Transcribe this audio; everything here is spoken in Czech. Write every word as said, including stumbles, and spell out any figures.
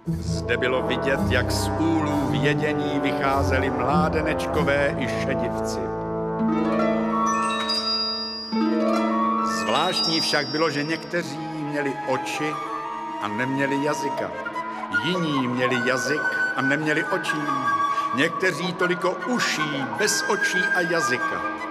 Zde bylo vidět, jak z úlů vědění vycházeli mládenečkové i šedivci. Zvláštní však bylo, že někteří měli oči a neměli jazyka. Jiní měli jazyk a neměli očí. Někteří toliko uší, bez očí a jazyka.